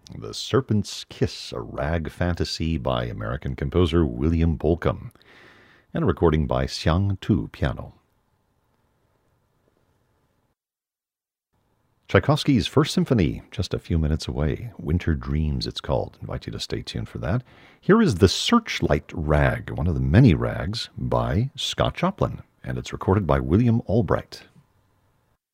The Serpent's Kiss, a rag fantasy by American composer William Bolcom, and a recording by Xiang Tu piano. Tchaikovsky's First Symphony, just a few minutes away. Winter Dreams, it's called. I invite you to stay tuned for that. Here is The Searchlight Rag, one of the many rags by Scott Joplin, and it's recorded by William Albright.